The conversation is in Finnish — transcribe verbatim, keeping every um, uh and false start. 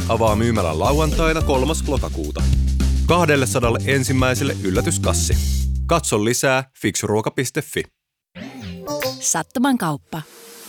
avaa myymälän lauantaina kolmas lokakuuta. Kahdelle ensimmäiselle yllätyskassi. Katso lisää fiksuruoka piste fi. Sattuman kauppa.